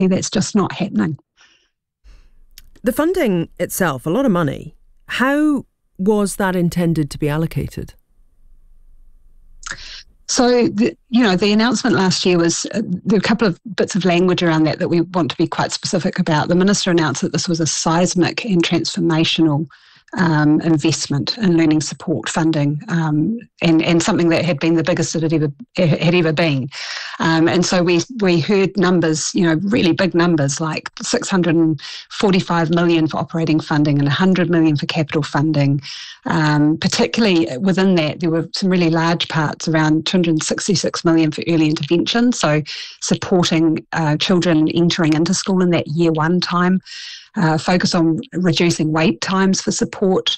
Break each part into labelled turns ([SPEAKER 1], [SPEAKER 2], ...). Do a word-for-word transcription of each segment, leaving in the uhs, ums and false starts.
[SPEAKER 1] that's just not happening.
[SPEAKER 2] The funding itself, a lot of money. How was that intended to be allocated?
[SPEAKER 1] So, the, you know, the announcement last year was, uh, there were a couple of bits of language around that that we want to be quite specific about. The Minister announced that this was a seismic and transformational um, investment in learning support funding, um, and, and something that had been the biggest it had ever, had ever been. Um, and so we we heard numbers, you know, really big numbers like six hundred forty-five million for operating funding and one hundred million for capital funding. Um, particularly within that, there were some really large parts, around two hundred sixty-six million for early intervention, so supporting uh, children entering into school in that year one time. Uh, focus on reducing wait times for support.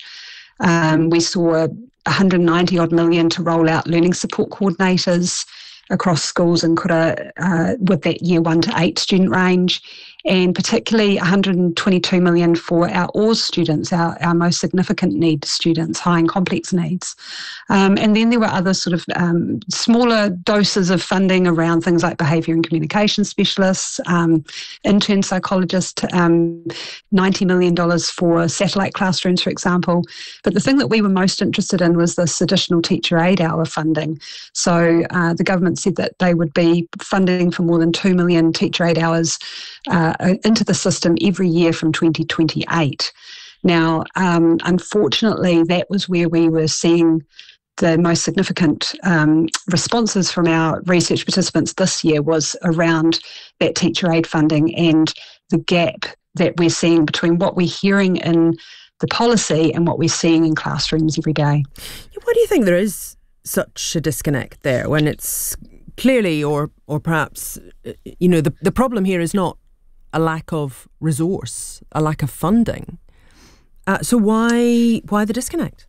[SPEAKER 1] Um, we saw one hundred ninety odd million to roll out learning support coordinators across schools in Kura uh, with that year one to eight student range, and particularly one hundred twenty-two million for our A W S students, our, our most significant need students, high and complex needs. Um, and then there were other sort of um, smaller doses of funding around things like behaviour and communication specialists, um, intern psychologists, um, ninety million dollars for satellite classrooms, for example. But the thing that we were most interested in was this additional teacher aid hour funding. So uh, the government said that they would be funding for more than two million teacher aid hours uh, into the system every year from twenty twenty-eight. Now, um, unfortunately, that was where we were seeing the most significant um, responses from our research participants this year was around that teacher aid funding and the gap that we're seeing between what we're hearing in the policy and what we're seeing in classrooms every day.
[SPEAKER 2] Why do you think there is such a disconnect there when it's clearly, or or perhaps, you know, the, the problem here is not a lack of resource, a lack of funding. Uh, so why why the disconnect?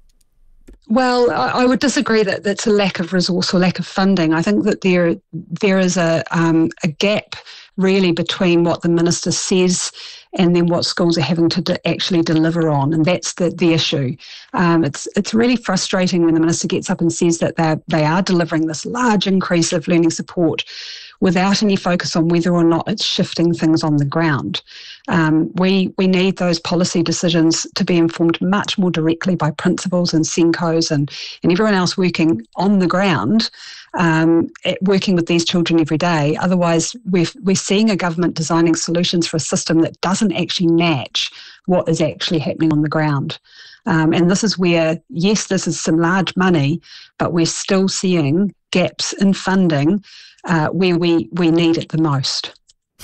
[SPEAKER 1] Well, I would disagree that that's a lack of resource or lack of funding. I think that there there is a um, a gap really between what the minister says and then what schools are having to de- actually deliver on, and that's the, the issue. Um, it's it's really frustrating when the minister gets up and says that they they are delivering this large increase of learning support without any focus on whether or not it's shifting things on the ground. Um, we we need those policy decisions to be informed much more directly by principals and SENCOs and, and everyone else working on the ground, um, at working with these children every day. Otherwise, we're, we're seeing a government designing solutions for a system that doesn't actually match what is actually happening on the ground. Um, and this is where, yes, this is some large money, but we're still seeing gaps in funding uh, where we, we need it the most.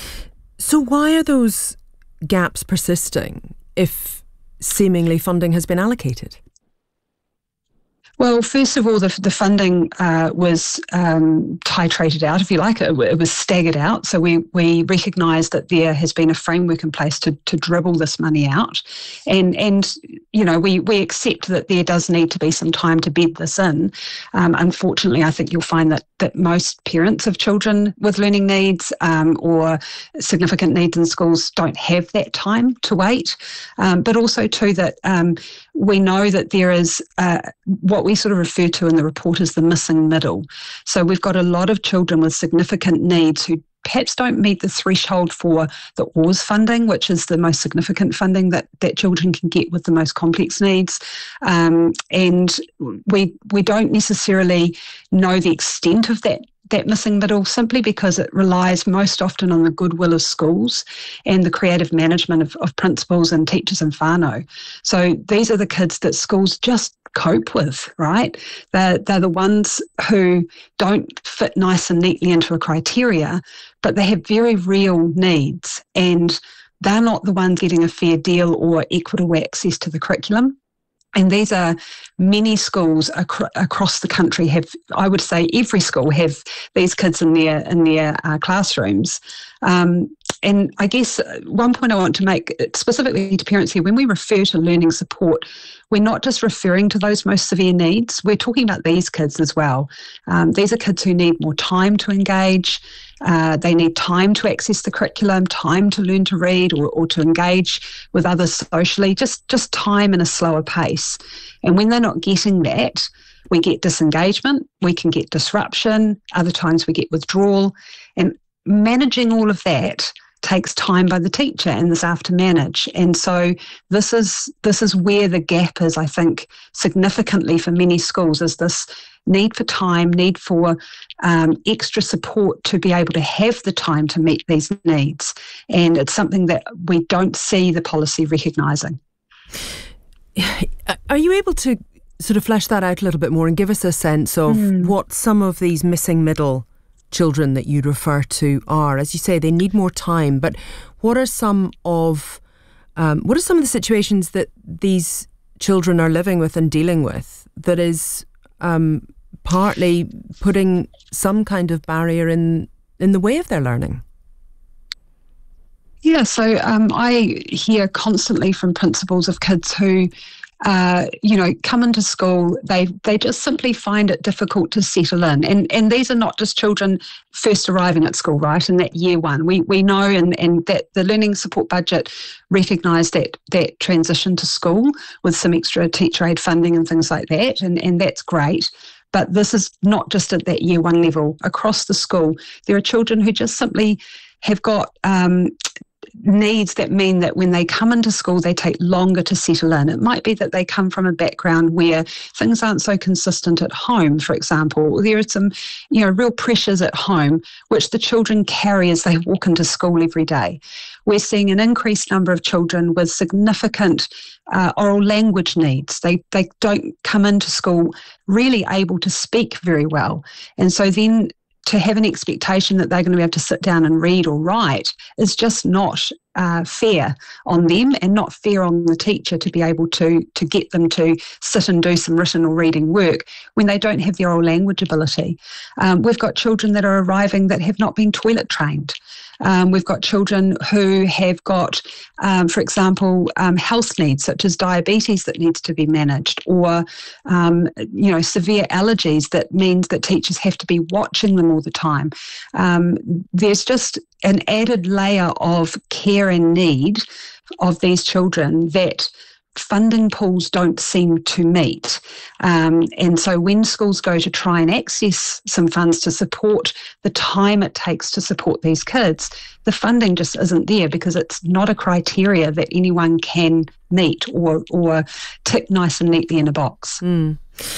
[SPEAKER 2] So why are those gaps persisting if seemingly funding has been allocated?
[SPEAKER 1] Well, first of all, the, the funding uh, was um, titrated out, if you like. It, it was staggered out. So we, we recognise that there has been a framework in place to, to dribble this money out. And, and you know, we, we accept that there does need to be some time to bed this in. Um, unfortunately, I think you'll find that, that most parents of children with learning needs um, or significant needs in schools don't have that time to wait. Um, but also, too, that um, we know that there is uh, what we sort of refer to in the report as the missing middle. So we've got a lot of children with significant needs who perhaps don't meet the threshold for the A W S funding, which is the most significant funding that, that children can get with the most complex needs. Um, and we we don't necessarily know the extent of that that missing middle, simply because it relies most often on the goodwill of schools and the creative management of, of principals and teachers and whānau. So these are the kids that schools just cope with, right? They're, they're the ones who don't fit nice and neatly into a criteria, but they have very real needs, and they're not the ones getting a fair deal or equitable access to the curriculum. And these are many schools ac- across the country have, I would say every school have these kids in their in their uh, classrooms. Um, and I guess one point I want to make specifically to parents here, when we refer to learning support, we're not just referring to those most severe needs. We're talking about these kids as well. Um, these are kids who need more time to engage. Uh, they need time to access the curriculum, time to learn to read or, or to engage with others socially, just, just time in a slower pace. And when they're not getting that, we get disengagement, we can get disruption, other times we get withdrawal. And managing all of that takes time by the teacher and the staff to manage. And so this is this is where the gap is, I think, significantly for many schools, is this need for time, need for um, extra support to be able to have the time to meet these needs. And it's something that we don't see the policy recognising.
[SPEAKER 2] Are you able to sort of flesh that out a little bit more and give us a sense of mm. what some of these missing middle children that you refer to are? As you say, they need more time, but what are some of um, what are some of the situations that these children are living with and dealing with that is um, partly putting some kind of barrier in in the way of their learning?
[SPEAKER 1] Yeah, so um, I hear constantly from principals of kids who Uh, you know, come into school, they they just simply find it difficult to settle in. And and these are not just children first arriving at school, right, in that year one. We we know and, and that the learning support budget recognised that that transition to school with some extra teacher aid funding and things like that, and, and that's great. But this is not just at that year one level. Across the school, there are children who just simply have got um, needs that mean that when they come into school, they take longer to settle in. It might be that they come from a background where things aren't so consistent at home, for example. There are some, you know, real pressures at home, which the children carry as they walk into school every day. We're seeing an increased number of children with significant uh, oral language needs. They, they don't come into school really able to speak very well. And so then to have an expectation that they're going to be able to sit down and read or write is just not uh, fair on them, and not fair on the teacher to be able to to get them to sit and do some written or reading work when they don't have their oral language ability. Um, we've got children that are arriving that have not been toilet trained. Um, we've got children who have got, um, for example, um, health needs such as diabetes that needs to be managed, or um, you know, severe allergies that means that teachers have to be watching them all the time. Um, there's just an added layer of care and need of these children that funding pools don't seem to meet. Um, and so when schools go to try and access some funds to support the time it takes to support these kids, the funding just isn't there because it's not a criteria that anyone can meet or, or tick nice and neatly in a box.
[SPEAKER 2] Mm.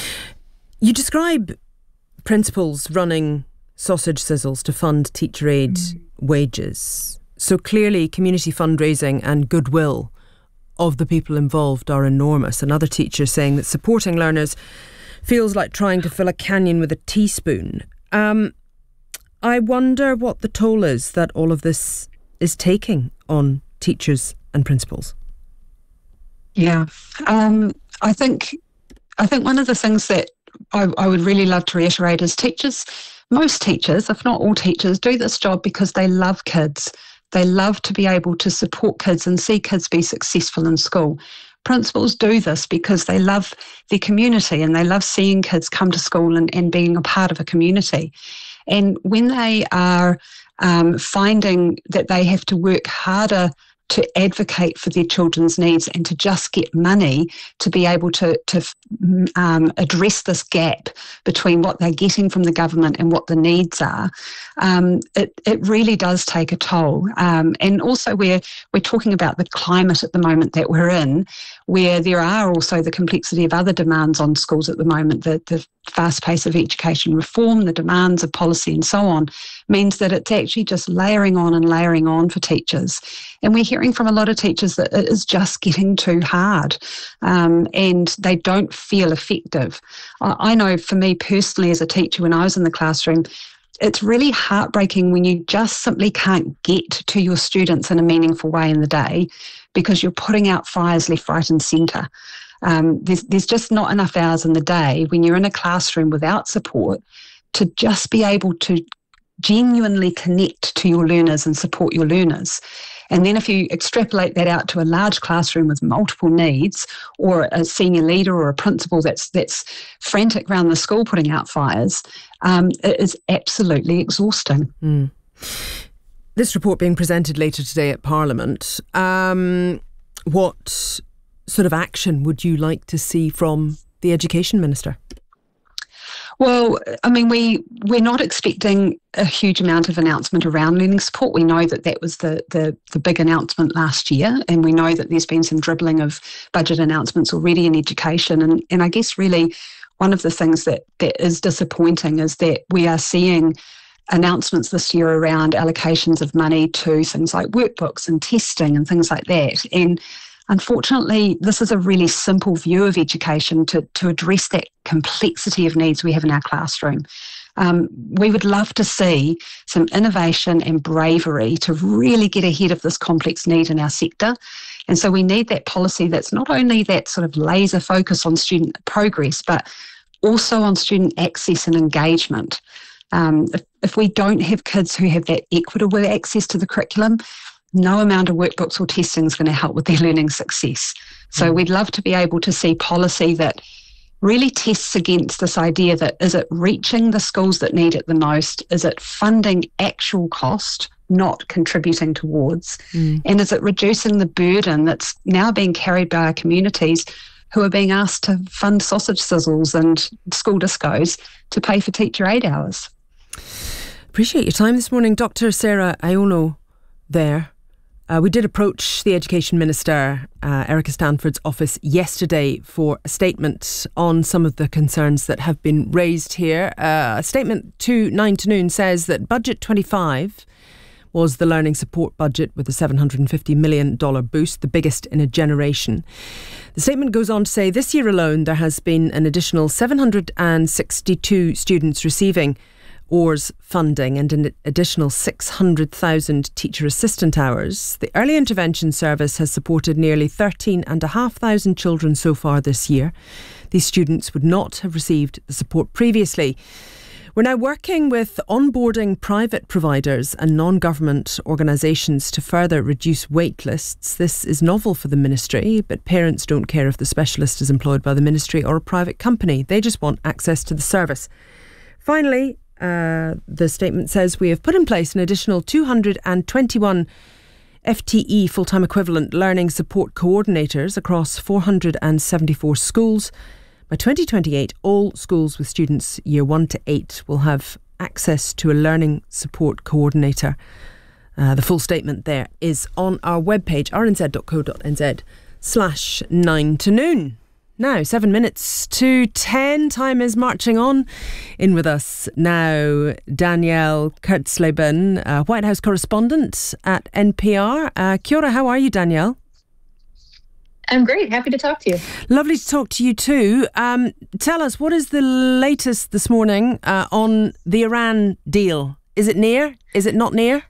[SPEAKER 2] You describe principals running sausage sizzles to fund teacher aid mm. wages. So clearly community fundraising and goodwill of the people involved are enormous. Another teacher saying that supporting learners feels like trying to fill a canyon with a teaspoon. Um, I wonder what the toll is that all of this is taking on teachers and principals.
[SPEAKER 1] Yeah, um, I think I think one of the things that I, I would really love to reiterate is teachers, most teachers, if not all teachers, do this job because they love kids. They love to be able to support kids and see kids be successful in school. Principals do this because they love their community and they love seeing kids come to school and, and being a part of a community. And when they are um, finding that they have to work harder to advocate for their children's needs and to just get money to be able to, to um, address this gap between what they're getting from the government and what the needs are, um, it, it really does take a toll. Um, and also we're, we're talking about the climate at the moment that we're in, where there are also the complexity of other demands on schools at the moment. The, the fast pace of education reform, the demands of policy and so on, means that it's actually just layering on and layering on for teachers. And we're hearing from a lot of teachers that it is just getting too hard, um, and they don't feel effective. I, I know for me personally as a teacher, when I was in the classroom, it's really heartbreaking when you just simply can't get to your students in a meaningful way in the day because you're putting out fires left, right and centre. Um, there's, there's just not enough hours in the day when you're in a classroom without support to just be able to genuinely connect to your learners and support your learners. And then if you extrapolate that out to a large classroom with multiple needs, or a senior leader or a principal that's that's frantic around the school putting out fires, um, it is absolutely exhausting.
[SPEAKER 2] Mm. This report being presented later today at Parliament, um, what sort of action would you like to see from the Education Minister?
[SPEAKER 1] Well, I mean, we, we're not expecting a huge amount of announcement around learning support. We know that that was the, the, the big announcement last year, and we know that there's been some dribbling of budget announcements already in education. And, and I guess really one of the things that, that is disappointing is that we are seeing announcements this year around allocations of money to things like workbooks and testing and things like that. And unfortunately, this is a really simple view of education to, to address that complexity of needs we have in our classroom. Um, we would love to see some innovation and bravery to really get ahead of this complex need in our sector. And so we need that policy that's not only that sort of laser focus on student progress, but also on student access and engagement. Um, if, if we don't have kids who have that equitable access to the curriculum, no amount of workbooks or testing is going to help with their learning success. So mm. we'd love to be able to see policy that really tests against this idea that is it reaching the schools that need it the most? Is it funding actual cost, not contributing towards? Mm. And is it reducing the burden that's now being carried by our communities who are being asked to fund sausage sizzles and school discos to pay for teacher aid hours?
[SPEAKER 2] Appreciate your time this morning, Doctor Sarah Aiono there. Uh, we did approach the Education Minister, uh, Erica Stanford's office yesterday for a statement on some of the concerns that have been raised here. Uh, a statement to Nine to Noon says that Budget twenty-five was the learning support budget with a seven hundred fifty million dollars boost, the biggest in a generation. The statement goes on to say this year alone there has been an additional seven hundred sixty-two students receiving O A R S funding and an additional six hundred thousand teacher assistant hours. The Early Intervention Service has supported nearly thirteen thousand five hundred children so far this year. These students would not have received the support previously. We're now working with onboarding private providers and non-government organisations to further reduce wait lists. This is novel for the ministry, but parents don't care if the specialist is employed by the ministry or a private company. They just want access to the service. Finally, uh, the statement says we have put in place an additional two hundred twenty-one F T E full-time equivalent learning support coordinators across four hundred seventy-four schools. By twenty twenty-eight, all schools with students year one to eight will have access to a learning support coordinator. Uh, the full statement there is on our webpage, rnz.co.nz slash nine to noon. Now, seven minutes to ten. Time is marching on. In with us now, Danielle Kurtzleben, uh, White House correspondent at N P R. Uh, kia ora, how are you, Danielle?
[SPEAKER 3] I'm great. Happy to talk to you.
[SPEAKER 2] Lovely to talk to you too. Um, tell us, what is the latest this morning uh, on the Iran deal? Is it near? Is it not near?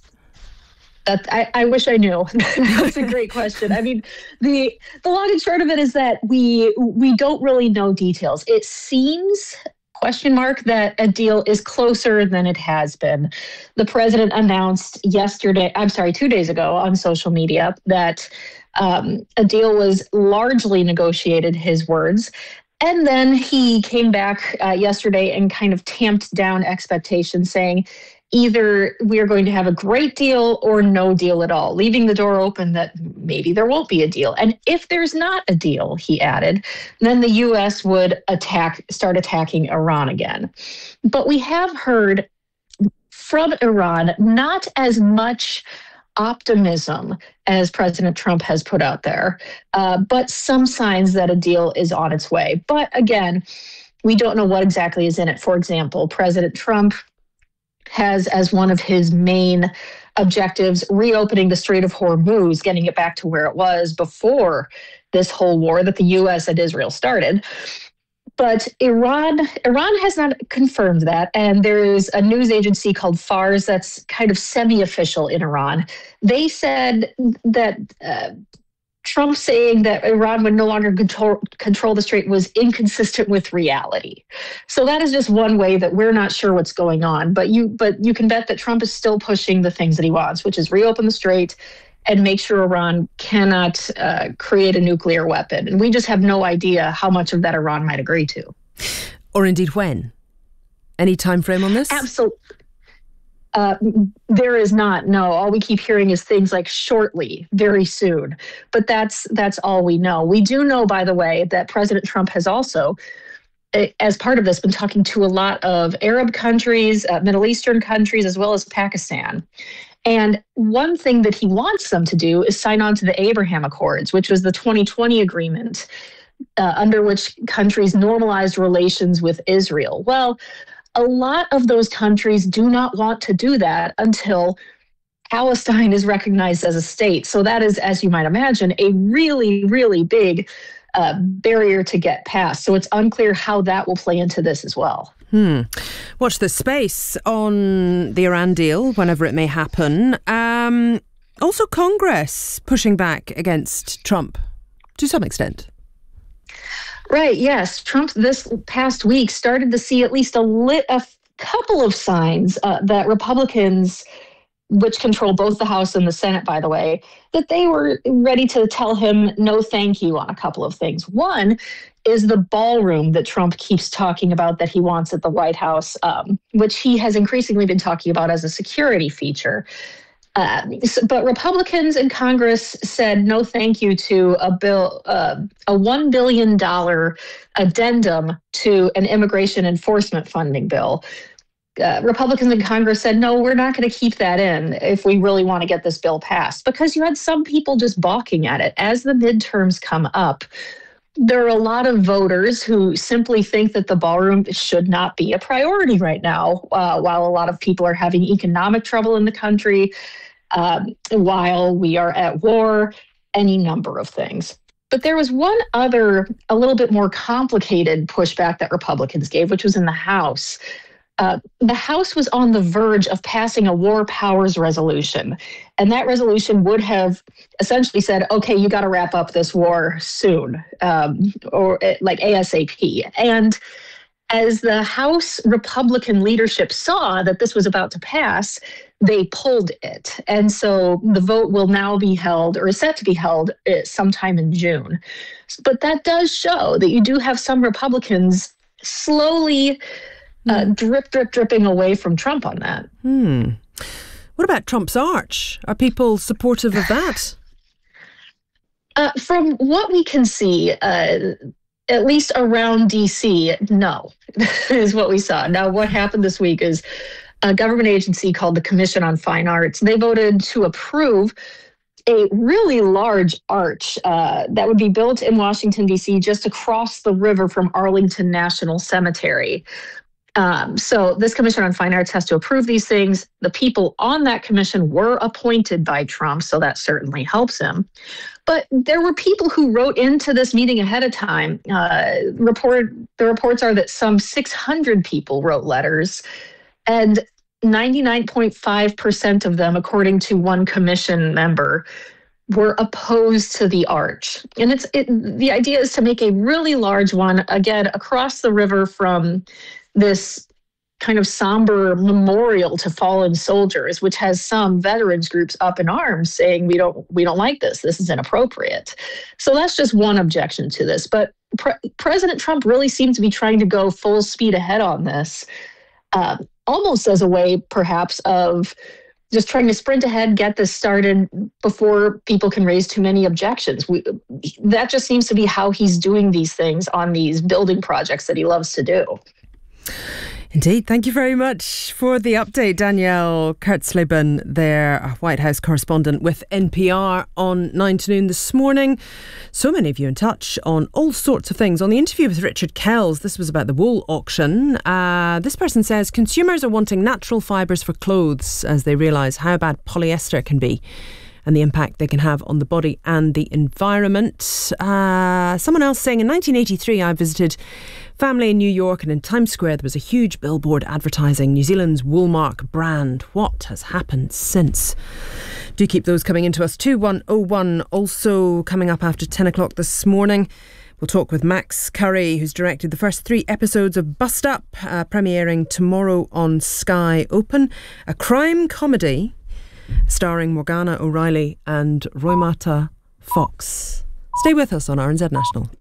[SPEAKER 3] That, I, I wish I knew. That's a great question. I mean, the the long and short of it is that we we don't really know details. It seems, question mark, that a deal is closer than it has been. The president announced yesterday, I'm sorry, two days ago on social media that Um, a deal was largely negotiated, his words. And then he came back uh, yesterday and kind of tamped down expectations, saying either we are going to have a great deal or no deal at all, leaving the door open that maybe there won't be a deal. And if there's not a deal, he added, then the U S would attack, start attacking Iran again. But we have heard from Iran not as much optimism as President Trump has put out there, uh, but some signs that a deal is on its way. But again, we don't know what exactly is in it. For example, President Trump has as one of his main objectives reopening the Strait of Hormuz, getting it back to where it was before this whole war that the U S and Israel started. But Iran, Iran has not confirmed that, and there is a news agency called Fars that's kind of semi-official in Iran. They said that uh, Trump saying that Iran would no longer control, control the strait was inconsistent with reality. So that is just one way that we're not sure what's going on. But you, but you can bet that Trump is still pushing the things that he wants, which is reopen the strait and make sure Iran cannot uh, create a nuclear weapon. And we just have no idea how much of that Iran might agree to.
[SPEAKER 2] Or indeed when. Any time frame on this?
[SPEAKER 3] Absolutely. Uh, there is not, no. All we keep hearing is things like shortly, very soon. But that's that's all we know. We do know, by the way, that President Trump has also as part of this, been talking to a lot of Arab countries, uh, Middle Eastern countries, as well as Pakistan. And one thing that he wants them to do is sign on to the Abraham Accords, which was the twenty twenty agreement uh, under which countries normalized relations with Israel. Well, a lot of those countries do not want to do that until Palestine is recognized as a state. So that is, as you might imagine, a really, really big uh, barrier to get past. So it's unclear how that will play into this as well.
[SPEAKER 2] Hmm. Watch this space on the Iran deal, whenever it may happen. Um, also, Congress pushing back against Trump to some extent.
[SPEAKER 3] Right, yes. Trump this past week started to see at least a, lit, a couple of signs uh, that Republicans, which control both the House and the Senate, by the way, that they were ready to tell him no thank you on a couple of things. One is the ballroom that Trump keeps talking about that he wants at the White House, um, which he has increasingly been talking about as a security feature. Uh, but Republicans in Congress said no thank you to a bill, uh, a one billion dollars addendum to an immigration enforcement funding bill. Uh, Republicans in Congress said, no, we're not going to keep that in if we really want to get this bill passed, because you had some people just balking at it. As the midterms come up, there are a lot of voters who simply think that the ballroom should not be a priority right now, uh, while a lot of people are having economic trouble in the country, um, while we are at war, any number of things. But there was one other, a little bit more complicated pushback that Republicans gave, which was in the House. Uh, the House was on the verge of passing a war powers resolution, and that resolution would have essentially said, okay, you got to wrap up this war soon, um, or like ASAP. And as the House Republican leadership saw that this was about to pass, they pulled it. And so the vote will now be held, or is set to be held, sometime in June. But that does show that you do have some Republicans slowly Uh, drip, drip, dripping away from Trump on that.
[SPEAKER 2] Hmm. What about Trump's arch? Are people supportive of that?
[SPEAKER 3] Uh, from what we can see, uh, at least around D C, no, is what we saw. Now, what happened this week is a government agency called the Commission on Fine Arts. They voted to approve a really large arch uh, that would be built in Washington, D C, just across the river from Arlington National Cemetery. Um, so this Commission on Fine Arts has to approve these things. The people on that commission were appointed by Trump, so that certainly helps him. But there were people who wrote into this meeting ahead of time. Uh, report the reports are that some six hundred people wrote letters, and ninety-nine point five percent of them, according to one commission member, were opposed to the arch. And it's it, the idea is to make a really large one, again, across the river from this kind of somber memorial to fallen soldiers, which has some veterans groups up in arms saying we don't we don't like this. This is inappropriate. So that's just one objection to this. But Pre- President Trump really seemed to be trying to go full speed ahead on this, uh, almost as a way, perhaps, of just trying to sprint ahead, get this started before people can raise too many objections. We, that just seems to be how he's doing these things on these building projects that he loves to do.
[SPEAKER 2] Indeed. Thank you very much for the update, Danielle Kurtzleben, there, White House correspondent with N P R on nine to noon this morning. So many of you in touch on all sorts of things. On the interview with Richard Kells, this was about the wool auction. Uh, this person says consumers are wanting natural fibres for clothes as they realise how bad polyester can be and the impact they can have on the body and the environment. Uh, someone else saying, in nineteen eighty-three, I visited family in New York, and in Times Square there was a huge billboard advertising New Zealand's Woolmark brand. What has happened since? Do keep those coming into us. two one oh one also coming up after ten o'clock this morning. We'll talk with Max Curry, who's directed the first three episodes of Bust Up, uh, premiering tomorrow on Sky Open, a crime comedy starring Morgana O'Reilly and Roymata Fox. Stay with us on R N Z National.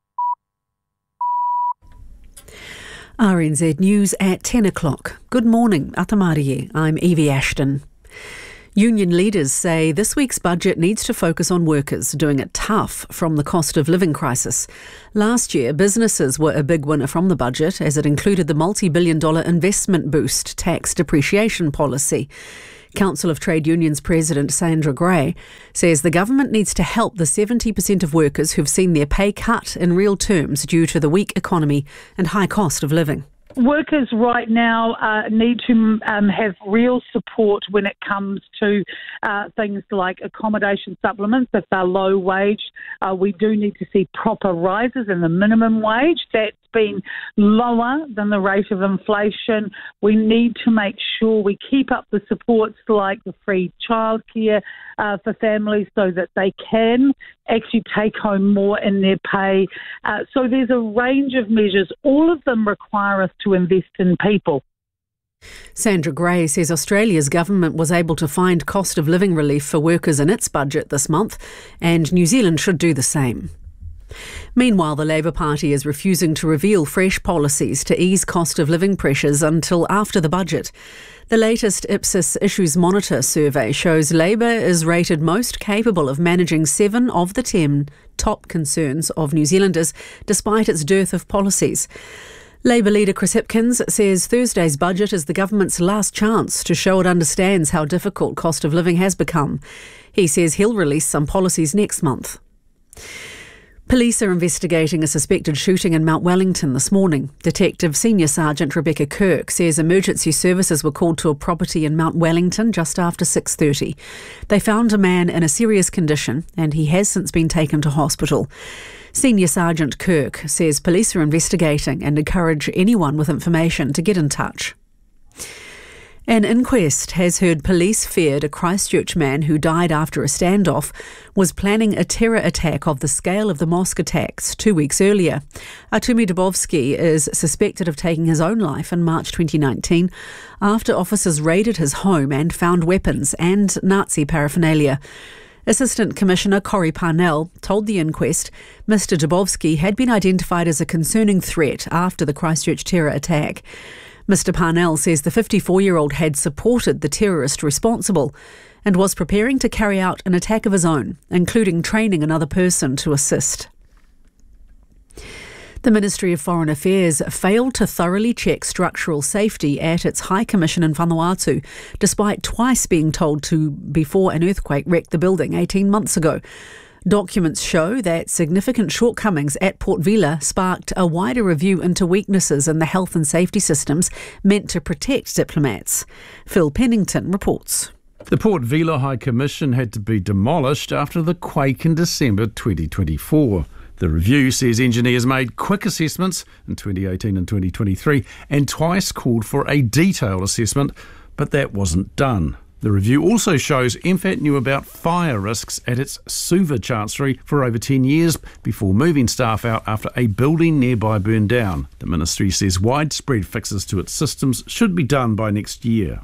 [SPEAKER 4] R N Z News at ten o'clock. Good morning, Atamari. I'm Evie Ashton. Union leaders say this week's budget needs to focus on workers doing it tough from the cost of living crisis. Last year, businesses were a big winner from the budget as it included the multi-billion dollar investment boost tax depreciation policy. Council of Trade Unions President Sandra Gray says the government needs to help the seventy percent of workers who've seen their pay cut in real terms due to the weak economy and high cost of living.
[SPEAKER 5] Workers right now uh, need to um, have real support when it comes to uh, things like accommodation supplements if they're low wage. Uh, we do need to see proper rises in the minimum wage. That's been lower than the rate of inflation. We need to make sure we keep up the supports like the free childcare uh, for families so that they can actually take home more in their pay. Uh, so there's a range of measures. All of them require us to invest in people.
[SPEAKER 4] Sandra Gray says Australia's government was able to find cost of living relief for workers in its budget this month, and New Zealand should do the same. Meanwhile, the Labour Party is refusing to reveal fresh policies to ease cost of living pressures until after the budget. The latest Ipsos Issues Monitor survey shows Labour is rated most capable of managing seven of the ten top concerns of New Zealanders, despite its dearth of policies. Labour leader Chris Hipkins says Thursday's budget is the government's last chance to show it understands how difficult cost of living has become. He says he'll release some policies next month. Police are investigating a suspected shooting in Mount Wellington this morning. Detective Senior Sergeant Rebecca Kirk says emergency services were called to a property in Mount Wellington just after six thirty. They found a man in a serious condition and he has since been taken to hospital. Senior Sergeant Kirk says police are investigating and encourage anyone with information to get in touch. An inquest has heard police feared a Christchurch man who died after a standoff was planning a terror attack of the scale of the mosque attacks two weeks earlier. Artumi Dubovsky is suspected of taking his own life in March twenty nineteen after officers raided his home and found weapons and Nazi paraphernalia. Assistant Commissioner Corey Parnell told the inquest Mister Dubovsky had been identified as a concerning threat after the Christchurch terror attack. Mister Parnell says the fifty-four-year-old had supported the terrorist responsible and was preparing to carry out an attack of his own, including training another person to assist. The Ministry of Foreign Affairs failed to thoroughly check structural safety at its High Commission in Vanuatu, despite twice being told to before an earthquake wrecked the building eighteen months ago. Documents show that significant shortcomings at Port Vila sparked a wider review into weaknesses in the health and safety systems meant to protect diplomats. Phil Pennington reports.
[SPEAKER 6] The Port Vila High Commission had to be demolished after the quake in December twenty twenty-four. The review says engineers made quick assessments in twenty eighteen and twenty twenty-three and twice called for a detailed assessment, but that wasn't done. The review also shows M F A T knew about fire risks at its Suva Chancery for over ten years before moving staff out after a building nearby burned down. The ministry says widespread fixes to its systems should be done by next year.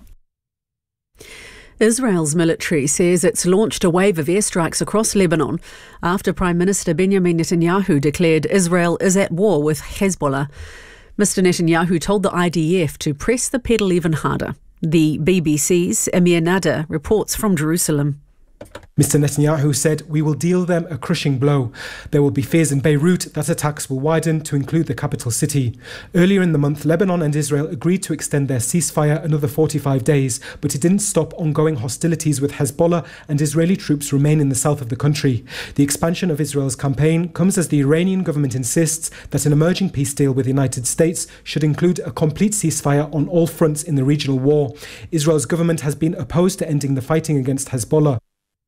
[SPEAKER 4] Israel's military says it's launched a wave of airstrikes across Lebanon after Prime Minister Benjamin Netanyahu declared Israel is at war with Hezbollah. Mister Netanyahu told the I D F to press the pedal even harder. The B B C's Amir Nader reports from Jerusalem.
[SPEAKER 7] Mister Netanyahu said, "We will deal them a crushing blow. There will be fears in Beirut that attacks will widen to include the capital city." Earlier in the month, Lebanon and Israel agreed to extend their ceasefire another forty-five days, but it didn't stop ongoing hostilities with Hezbollah, and Israeli troops remain in the south of the country. The expansion of Israel's campaign comes as the Iranian government insists that an emerging peace deal with the United States should include a complete ceasefire on all fronts in the regional war. Israel's government has been opposed to ending the fighting against Hezbollah.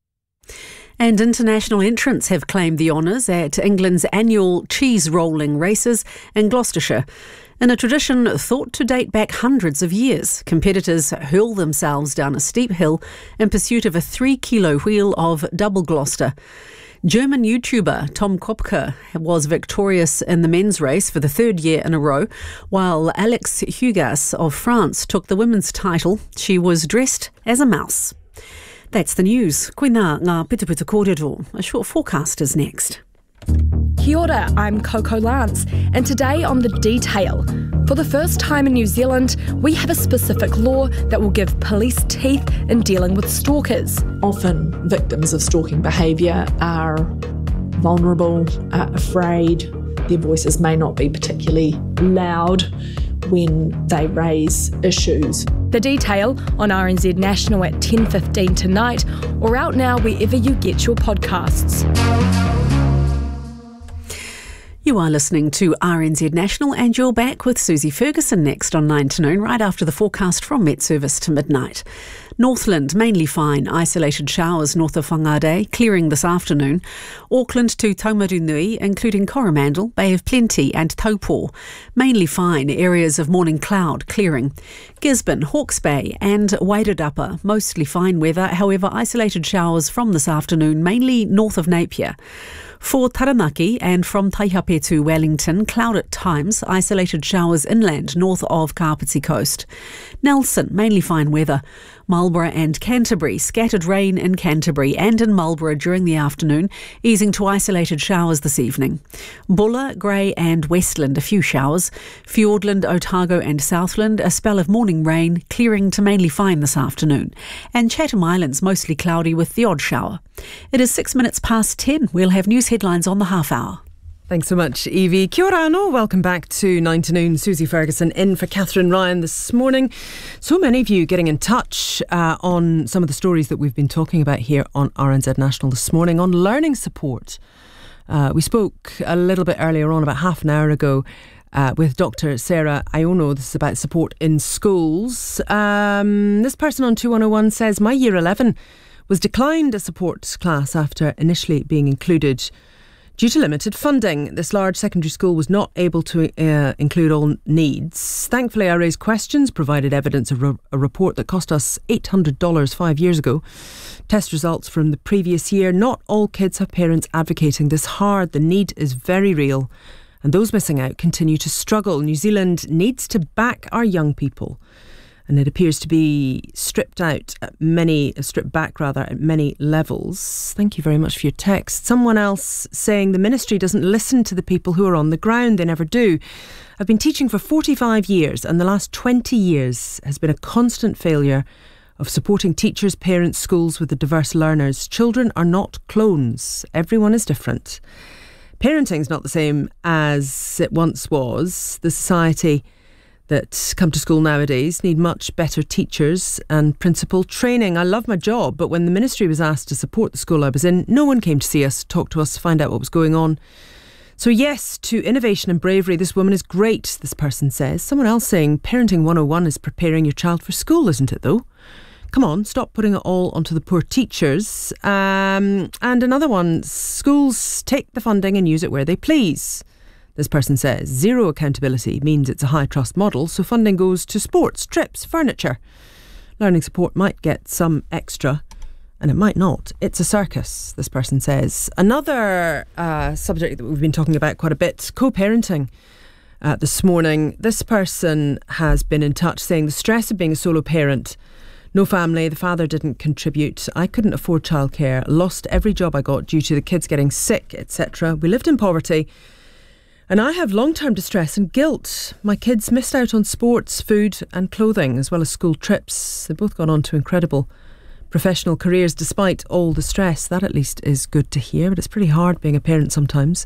[SPEAKER 4] And international entrants have claimed the honours at England's annual cheese rolling races in Gloucestershire. In a tradition thought to date back hundreds of years, competitors hurl themselves down a steep hill in pursuit of a three-kilo wheel of double Gloucester. German YouTuber Tom Kopke was victorious in the men's race for the third year in a row, while Alex Hugas of France took the women's title. She was dressed as a mouse. That's the news. Koina ngā pitupitu kōrero. A short forecast is next.
[SPEAKER 8] Kia ora, I'm Coco Lance, and today on The Detail, For the first time in New Zealand, we have a specific law that will give police teeth in dealing with stalkers.
[SPEAKER 9] Often victims of stalking behaviour are vulnerable, are afraid. Their voices may not be particularly loud when they raise issues.
[SPEAKER 8] The detail on R N Z National at ten fifteen tonight, or out now wherever you get your podcasts.
[SPEAKER 4] You are listening to R N Z National, and you're back with Susie Ferguson next on nine to noon, right after the forecast from Met Service to midnight. Northland, mainly fine. Isolated showers north of Whangarei, clearing this afternoon. Auckland to Taumarunui, including Coromandel, Bay of Plenty and Taupo. Mainly fine. Areas of morning cloud, clearing. Gisborne, Hawke's Bay and Wairarapa, mostly fine weather. However, isolated showers from this afternoon, mainly north of Napier. For Taranaki and from Taihape to Wellington, cloud at times, isolated showers inland north of Kapiti Coast. Nelson, mainly fine weather. Marlborough and Canterbury, scattered rain in Canterbury and in Marlborough during the afternoon, easing to isolated showers this evening. Bulla, Grey and Westland, a few showers. Fiordland, Otago and Southland, a spell of morning rain, clearing to mainly fine this afternoon. And Chatham Islands, mostly cloudy with the odd shower. It is six minutes past ten. We'll have news headlines on the half hour.
[SPEAKER 2] Thanks so much, Evie. Kia ora anō. Welcome back to nine to noon. Susie Ferguson in for Catherine Ryan this morning. So many of you getting in touch uh, on some of the stories that we've been talking about here on R N Z National this morning on learning support. Uh, we spoke a little bit earlier on, about half an hour ago, uh, with Doctor Sarah Iono. This is about support in schools. Um, this person on two one oh one says, my year eleven was declined a support class after initially being included due to limited funding. This large secondary school was not able to uh, include all needs. Thankfully, I raised questions, provided evidence of re- a report that cost us eight hundred dollars five years ago. Test results from the previous year. Not all kids have parents advocating this hard. The need is very real, and those missing out continue to struggle. New Zealand needs to back our young people, and it appears to be stripped out at many, stripped back rather, at many levels. Thank you very much for your text. Someone else saying the ministry doesn't listen to the people who are on the ground. They never do. I've been teaching for forty-five years, and the last twenty years has been a constant failure of supporting teachers, parents, schools with the diverse learners. Children are not clones. Everyone is different. Parenting's not the same as it once was. The society that come to school nowadays need much better teachers and principal training. I love my job, but when the ministry was asked to support the school I was in, no one came to see us, talk to us, find out what was going on. So yes, to innovation and bravery. This woman is great, this person says. Someone else saying Parenting one oh one is preparing your child for school, isn't it though? Come on, stop putting it all onto the poor teachers. Um, and another one, schools take the funding and use it where they please. This person says, zero accountability means it's a high trust model, so funding goes to sports, trips, furniture. Learning support might get some extra, and it might not. It's a circus, this person says. Another uh, subject that we've been talking about quite a bit, co-parenting uh, this morning. This person has been in touch saying the stress of being a solo parent, no family, the father didn't contribute, I couldn't afford childcare, lost every job I got due to the kids getting sick, et cetera. We lived in poverty. And I have long-term distress and guilt. My kids missed out on sports, food and clothing, as well as school trips. They've both gone on to incredible professional careers despite all the stress. That at least is good to hear, but it's pretty hard being a parent sometimes.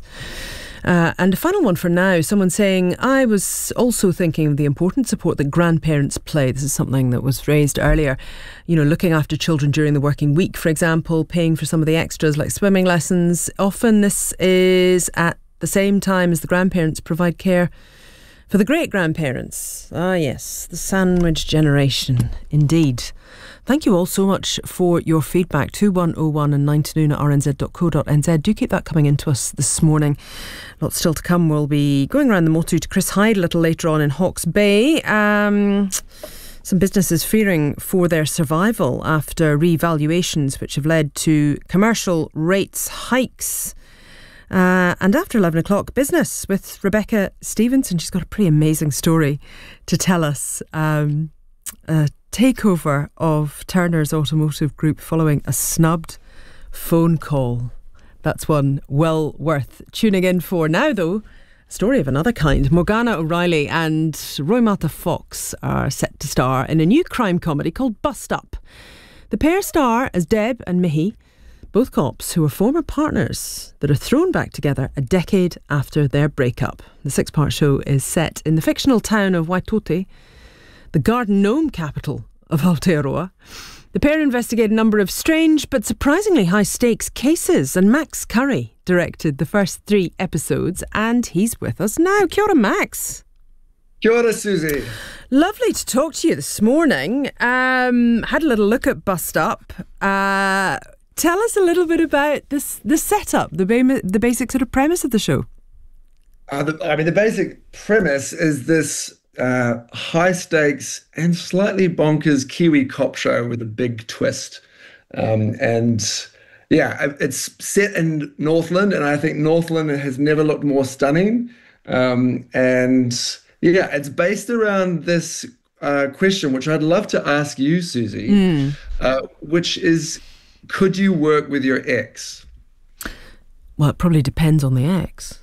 [SPEAKER 2] Uh, and a final one for now, someone saying, I was also thinking of the important support that grandparents play. This is something that was raised earlier. You know, looking after children during the working week, for example, paying for some of the extras like swimming lessons. Often this is at the same time as the grandparents provide care for the great-grandparents. Ah yes, the sandwich generation, indeed. Thank you all so much for your feedback. two one oh one and nine to noon at r n z dot co dot n z. Do keep that coming into us this morning. Lots still to come. We'll be going around the motu to Chris Hyde a little later on in Hawke's Bay. Um, some businesses fearing for their survival after revaluations which have led to commercial rates hikes. Uh, and after eleven o'clock, business with Rebecca Stevenson. She's got a pretty amazing story to tell us. Um, a takeover of Turner's Automotive Group following a snubbed phone call. That's one well worth tuning in for. Now, though, story of another kind. Morgana O'Reilly and Roy Mata Fox are set to star in a new crime comedy called Bust Up. The pair star as Deb and Mihi, both cops who are former partners that are thrown back together a decade after their breakup. The six-part show is set in the fictional town of Waitote, the garden gnome capital of Aotearoa. The pair investigate a number of strange but surprisingly high-stakes cases, and Max Curry directed the first three episodes, and he's with us now. Kia ora, Max.
[SPEAKER 10] Kia ora, Susie.
[SPEAKER 2] Lovely to talk to you this morning. Um, had a little look at Bust Up. Uh, tell us a little bit about this the setup, the, ba- the basic sort of premise of the show.
[SPEAKER 10] Uh, the, I mean, the basic premise is this uh, high-stakes and slightly bonkers Kiwi cop show with a big twist. Um, and yeah, it's set in Northland, and I think Northland has never looked more stunning. Um, and yeah, it's based around this uh, question, which I'd love to ask you, Susie, mm. uh, which is, could you work with your ex?
[SPEAKER 2] Well, it probably depends on the ex.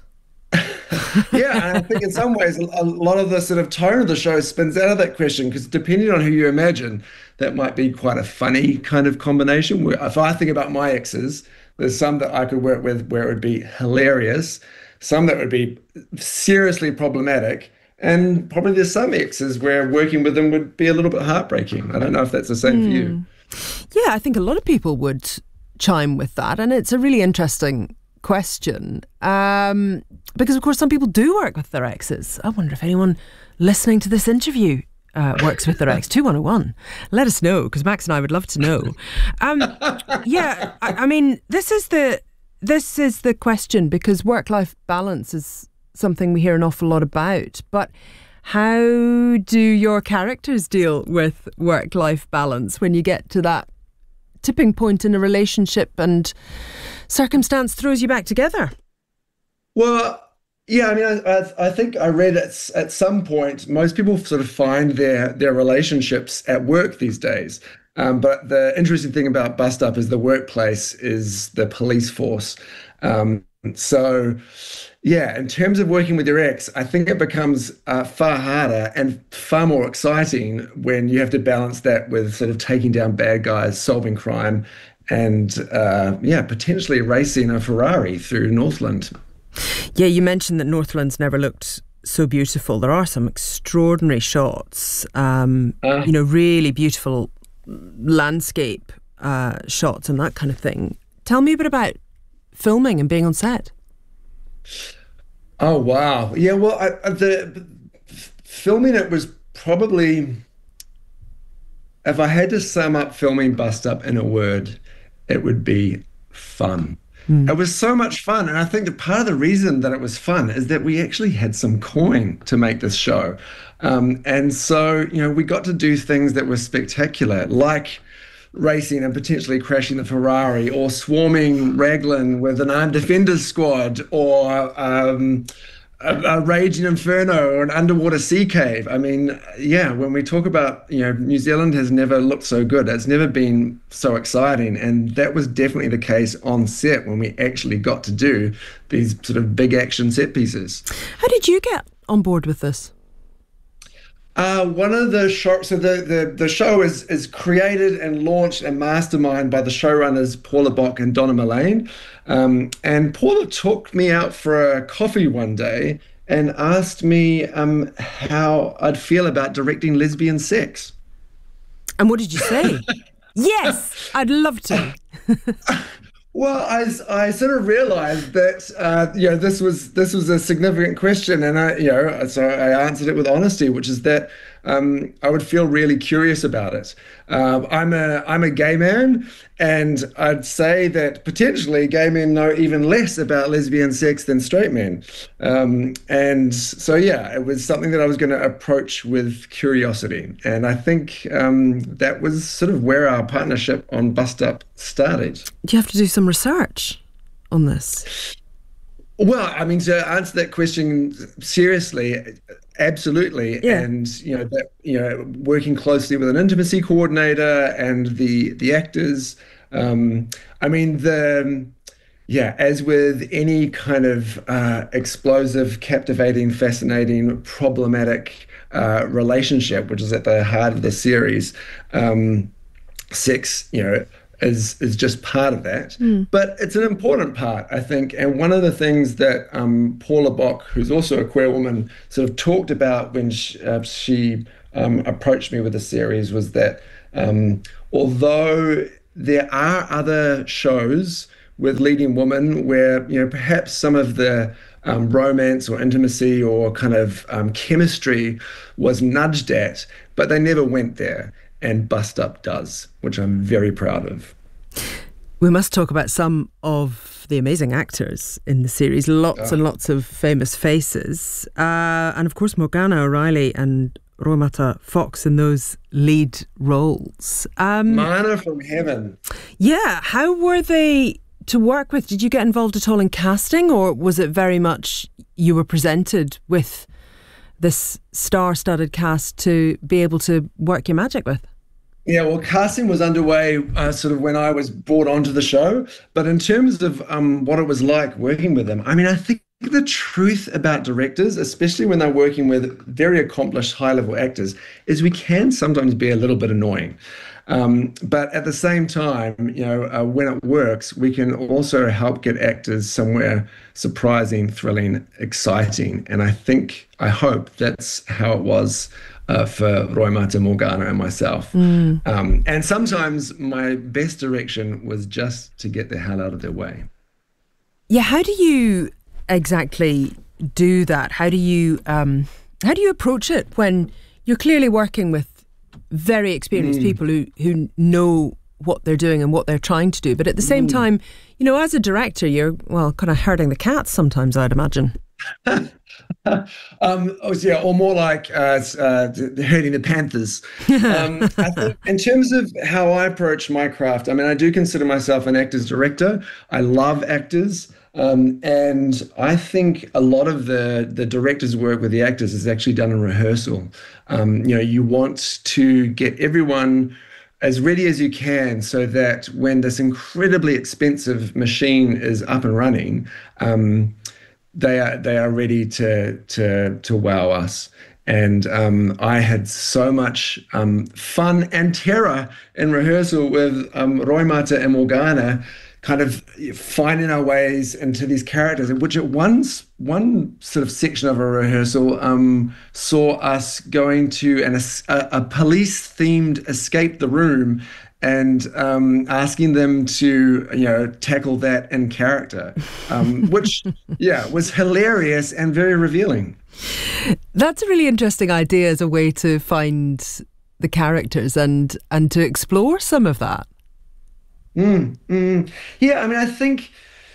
[SPEAKER 10] Yeah, and I think in some ways a lot of the sort of tone of the show spins out of that question, because depending on who you imagine, that might be quite a funny kind of combination. Where if I think about my exes, there's some that I could work with where it would be hilarious, some that would be seriously problematic, and probably there's some exes where working with them would be a little bit heartbreaking. I don't know if that's the same mm. for you.
[SPEAKER 2] Yeah, I think a lot of people would chime with that, and it's a really interesting question, um, because of course some people do work with their exes. I wonder if anyone listening to this interview uh, works with their ex. two one oh one, let us know, because Max and I would love to know. Um, yeah, I, I mean, this is the this is the question, because work-life balance is something we hear an awful lot about, but how do your characters deal with work-life balance when you get to that tipping point in a relationship and circumstance throws you back together?
[SPEAKER 10] Well, yeah, I mean, I, I, I think I read at, at some point, most people sort of find their, their relationships at work these days. Um, but the interesting thing about Bust Up is the workplace is the police force. Um, so, yeah, in terms of working with your ex, I think it becomes uh, far harder and far more exciting when you have to balance that with sort of taking down bad guys, solving crime, and uh, yeah, potentially racing a Ferrari through Northland.
[SPEAKER 2] Yeah, you mentioned that Northland's never looked so beautiful. There are some extraordinary shots, um, uh, you know, really beautiful landscape uh, shots and that kind of thing. Tell me a bit about filming and being on set.
[SPEAKER 10] Oh, wow. Yeah, well, I, I, the filming it was probably, if I had to sum up filming Bust Up in a word, it would be fun. Mm. It was so much fun. And I think that part of the reason that it was fun is that we actually had some coin to make this show. Um, and so, you know, we got to do things that were spectacular, like racing and potentially crashing the Ferrari, or swarming Raglan with an armed defenders squad, or um, a, a raging inferno, or an underwater sea cave. I mean, yeah, when we talk about, you know, New Zealand has never looked so good. It's never been so exciting. And that was definitely the case on set when we actually got to do these sort of big action set pieces.
[SPEAKER 2] How did you get on board with this?
[SPEAKER 10] Uh, one of the show, so the, the, the show is is created and launched and masterminded by the showrunners Paula Bock and Donna Mullane. Um, and Paula took me out for a coffee one day and asked me um, how I'd feel about directing lesbian sex.
[SPEAKER 2] And what did you say? Yes, I'd love to.
[SPEAKER 10] Well, I, I sort of realized that, uh, you know, this was this was a significant question, and I, you know, so I answered it with honesty, which is that um, I would feel really curious about it. Uh, I'm a I'm a gay man, and I'd say that potentially gay men know even less about lesbian sex than straight men. Um, and so, yeah, it was something that I was going to approach with curiosity, and I think um, that was sort of where our partnership on Bust Up started.
[SPEAKER 2] Do you have to do some research on this?
[SPEAKER 10] Well, I mean, to answer that question seriously, absolutely. Yeah. And, you know, that, you know, working closely with an intimacy coordinator and the the actors. Um, I mean, the yeah, as with any kind of uh, explosive, captivating, fascinating, problematic uh, relationship, which is at the heart of the series, um, sex, you know, is is just part of that. Mm. But it's an important part, I think. And one of the things that um, Paula Bock, who's also a queer woman, sort of talked about when she, uh, she um, approached me with the series was that um, although there are other shows with leading women where, you know, perhaps some of the um, romance or intimacy or kind of um, chemistry was nudged at, but they never went there. And Bust Up does, which I'm very proud of.
[SPEAKER 2] We must talk about some of the amazing actors in the series. Lots oh. and lots of famous faces. Uh, and of course, Morgana O'Reilly and Roy-Mata Fox in those lead roles. Um,
[SPEAKER 10] Manna from heaven.
[SPEAKER 2] Yeah. How were they to work with? Did you get involved at all in casting, or was it very much you were presented with this star-studded cast to be able to work your magic with?
[SPEAKER 10] Yeah, well, casting was underway uh, sort of when I was brought onto the show. But in terms of um, what it was like working with them, I mean, I think the truth about directors, especially when they're working with very accomplished high-level actors, is we can sometimes be a little bit annoying. Um, but at the same time, you know, uh, when it works, we can also help get actors somewhere surprising, thrilling, exciting. And I think, I hope that's how it was uh, for Roy-Mata, Morgana and myself. Mm. Um, and sometimes my best direction was just to get the hell out of their way.
[SPEAKER 2] Yeah, how do you exactly do that? How do you, um, how do you approach it when you're clearly working with very experienced mm. people who, who know what they're doing and what they're trying to do, but at the same mm. time, you know, as a director, you're, well, kind of herding the cats sometimes, I'd imagine.
[SPEAKER 10] um, oh, yeah, or more like uh, uh, herding the panthers. Um, I think in terms of how I approach my craft, I mean, I do consider myself an actor's director. I love actors. Um, and I think a lot of the, the director's work with the actors is actually done in rehearsal. Um, you know, you want to get everyone as ready as you can so that when this incredibly expensive machine is up and running, um, they are they are ready to to to wow us. And um, I had so much um, fun and terror in rehearsal with um, Roy-Mata and Morgana, kind of finding our ways into these characters, which at one, one sort of section of a rehearsal um, saw us going to an, a, a police-themed escape the room and um, asking them to, you know, tackle that in character, um, which, yeah, was hilarious and very revealing.
[SPEAKER 2] That's a really interesting idea as a way to find the characters and, and to explore some of that.
[SPEAKER 10] Mm, mm. Yeah, I mean, I think,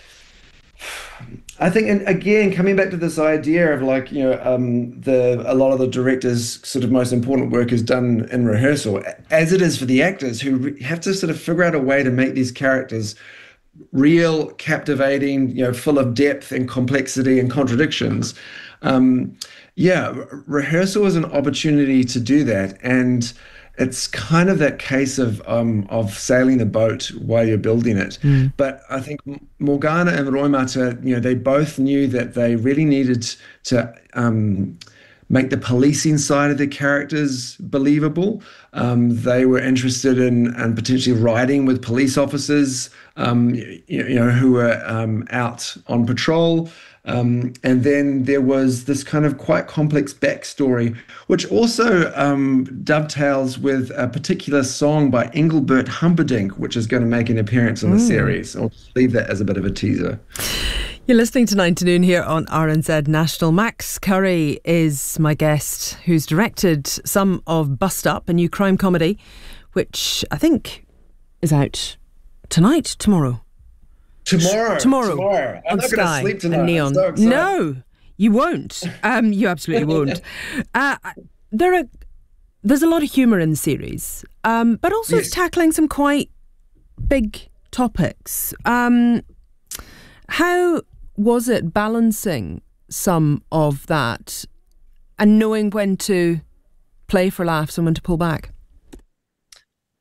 [SPEAKER 10] I think, and again, coming back to this idea of like, you know, um, the a lot of the directors' sort of most important work is done in rehearsal, as it is for the actors who have to sort of figure out a way to make these characters real, captivating, you know, full of depth and complexity and contradictions. Um, yeah, rehearsal is an opportunity to do that, and it's kind of that case of um, of sailing the boat while you're building it. Mm. But I think Morgana and Roy-Mata, you know, they both knew that they really needed to um, make the policing side of the characters believable. Um, they were interested in, in potentially writing with police officers, um, you, you know, who were um, out on patrol. Um, and then there was this kind of quite complex backstory, which also um, dovetails with a particular song by Engelbert Humperdinck, which is going to make an appearance in the mm. series. I'll leave that as a bit of a teaser.
[SPEAKER 2] You're listening to nine to Noon here on R N Z National. Max Curry is my guest, who's directed some of Bust Up, a new crime comedy, which I think is out tonight, tomorrow.
[SPEAKER 10] Tomorrow,
[SPEAKER 2] tomorrow,
[SPEAKER 10] tomorrow. I'm not going to sleep tonight.
[SPEAKER 2] And Neon.
[SPEAKER 10] So
[SPEAKER 2] no, you won't. Um, you absolutely won't. Uh, there are, there's a lot of humour in the series, um, but also yes. it's tackling some quite big topics. Um, how was it balancing some of that and knowing when to play for laughs and when to pull back?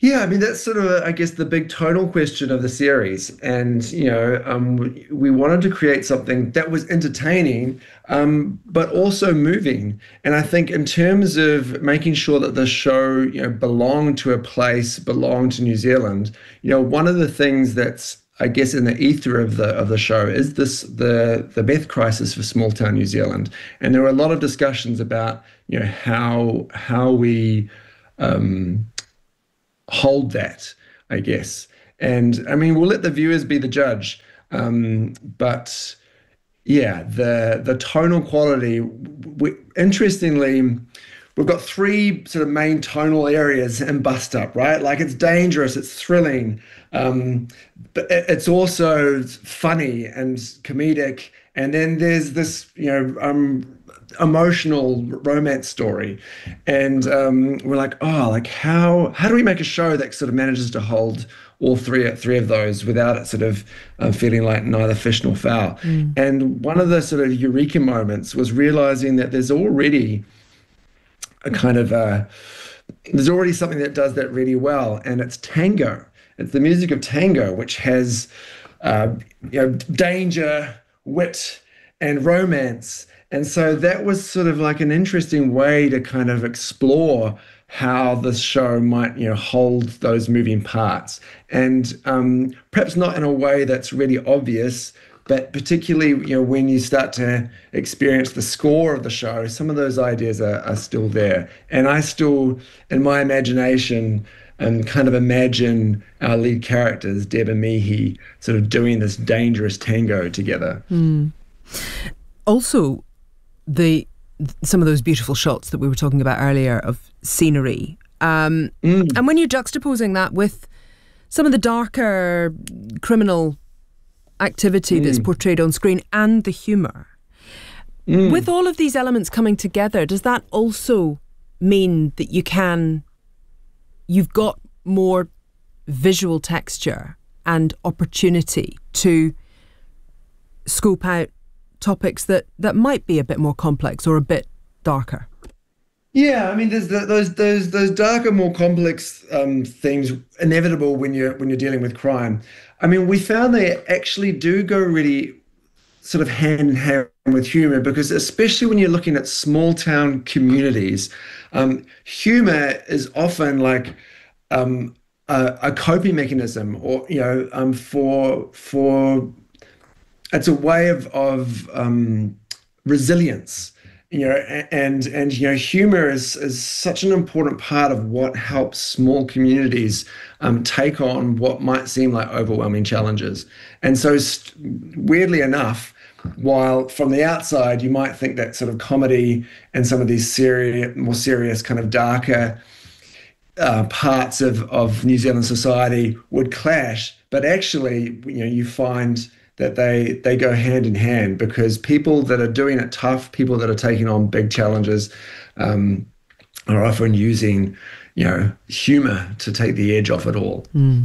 [SPEAKER 10] Yeah, I mean, that's sort of, I guess, the big tonal question of the series. And, you know, um, we wanted to create something that was entertaining, um, but also moving. And I think in terms of making sure that the show, you know, belonged to a place, belonged to New Zealand, you know, one of the things that's, I guess, in the ether of the of the show is this the the meth crisis for small town New Zealand. And there were a lot of discussions about, you know, how how we um, hold that, I guess. And I mean, we'll let the viewers be the judge. Um, but yeah, the the tonal quality, we, interestingly, we've got three sort of main tonal areas in Bust Up, right? Like, it's dangerous, it's thrilling, um, but it's also funny and comedic. And then there's this, you know, um, emotional romance story. And um, we're like, oh, like how how do we make a show that sort of manages to hold all three three of those without it sort of uh, feeling like neither fish nor fowl? Mm. And one of the sort of eureka moments was realizing that there's already a kind of uh, there's already something that does that really well, and it's tango. It's the music of tango, which has uh, you know, danger, wit, and romance. And so that was sort of like an interesting way to kind of explore how this show might, you know, hold those moving parts. And um, perhaps not in a way that's really obvious, but particularly, you know, when you start to experience the score of the show, some of those ideas are, are still there. And I still, in my imagination, um, kind of imagine our lead characters, Deb and Mihi, sort of doing this dangerous tango together.
[SPEAKER 2] Mm. Also, the some of those beautiful shots that we were talking about earlier of scenery. Um, mm. And when you're juxtaposing that with some of the darker criminal activity mm. that's portrayed on screen and the humour, mm. with all of these elements coming together, does that also mean that you can, you've got more visual texture and opportunity to scope out topics that, that might be a bit more complex or a bit darker?
[SPEAKER 10] Yeah, I mean, there's the, those those those darker, more complex um, things inevitable when you're when you're dealing with crime. I mean, we found they actually do go really sort of hand in hand with humor, because especially when you're looking at small town communities, um, humor is often like um, a, a coping mechanism, or you know, um, for for it's a way of of um, resilience. You know, and and you know, humor is is such an important part of what helps small communities um, take on what might seem like overwhelming challenges. And so, st- weirdly enough, while from the outside you might think that sort of comedy and some of these serious, more serious, kind of darker uh, parts of of New Zealand society would clash, but actually, you know, you find that they they go hand in hand, because people that are doing it tough, people that are taking on big challenges, um, are often using, you know, humor to take the edge off it all.
[SPEAKER 2] Mm.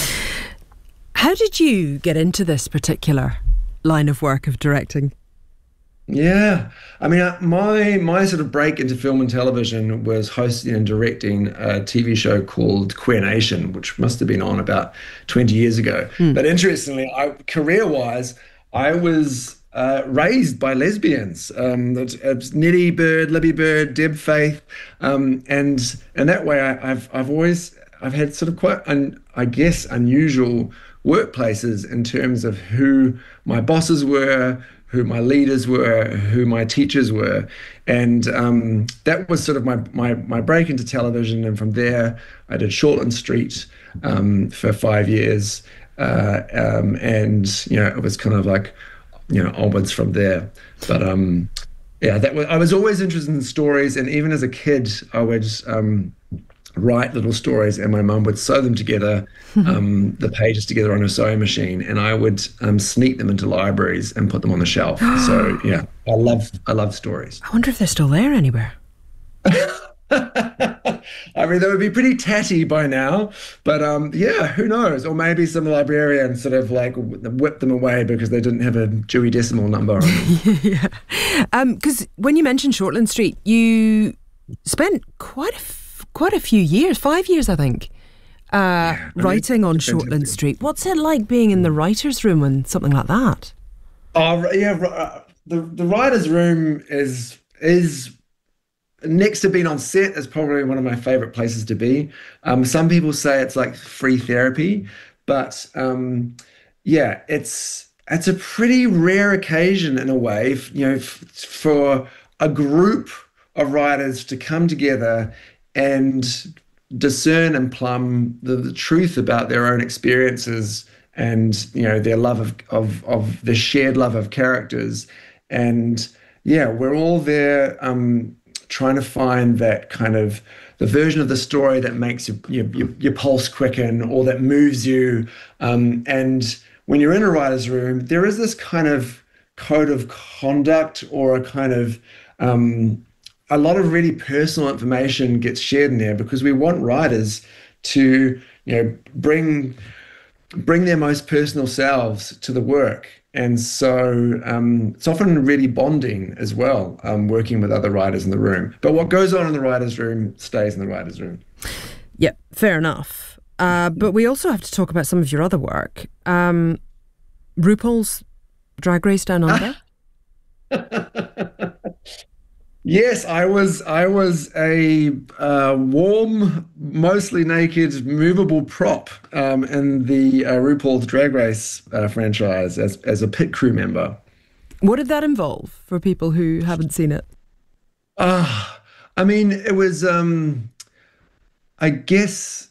[SPEAKER 2] How did you get into this particular line of work of directing?
[SPEAKER 10] Yeah, I mean, my my sort of break into film and television was hosting and directing a T V show called Queer Nation, which must have been on about twenty years ago. Mm. But interestingly, I, career-wise, I was uh, raised by lesbians. Um, it's, it's Nettie Bird, Libby Bird, Deb Faith, um, and and that way, I, I've I've always I've had sort of quite, un, I guess, unusual workplaces in terms of who my bosses were, who my leaders were, who my teachers were. And um, that was sort of my, my my break into television. And from there, I did Shortland Street um, for five years. Uh, um, and, you know, it was kind of like, you know, onwards from there. But um, yeah, that was, I was always interested in stories. And even as a kid, I would um, write little stories, and my mum would sew them together, um, the pages together on a sewing machine, and I would um, sneak them into libraries and put them on the shelf. So yeah, I love I love stories.
[SPEAKER 2] I wonder if they're still there anywhere.
[SPEAKER 10] I mean, they would be pretty tatty by now, but um, yeah, who knows? Or maybe some librarian sort of like whipped them away because they didn't have a Dewey Decimal number on them.
[SPEAKER 2] Yeah, because um, when you mentioned Shortland Street, you spent quite a f- quite a few years, five years, I think, uh, yeah, writing on Shortland Street. What's it like being in the writer's room and something like that?
[SPEAKER 10] Oh, yeah, uh, the the writer's room is is next to being on set is probably one of my favorite places to be. Um, some people say it's like free therapy, but um, yeah, it's it's a pretty rare occasion in a way, you know, f- for a group of writers to come together and discern and plumb the, the truth about their own experiences and, you know, their love of, of, of the shared love of characters. And yeah, we're all there um, trying to find that kind of the version of the story that makes your, your, your pulse quicken or that moves you. Um, and when you're in a writer's room, there is this kind of code of conduct or a kind of, um, a lot of really personal information gets shared in there because we want writers to, you know, bring bring their most personal selves to the work. And so um, it's often really bonding as well, um, working with other writers in the room. But what goes on in the writer's room stays in the writer's room.
[SPEAKER 2] Yeah, fair enough. Uh, but we also have to talk about some of your other work. Um, RuPaul's Drag Race Down Under.
[SPEAKER 10] Yes, I was I was a uh, warm, mostly naked, movable prop um, in the uh, RuPaul's Drag Race uh, franchise as as a pit crew member.
[SPEAKER 2] What did that involve for people who haven't seen it?
[SPEAKER 10] Uh, I mean, it was, um, I guess,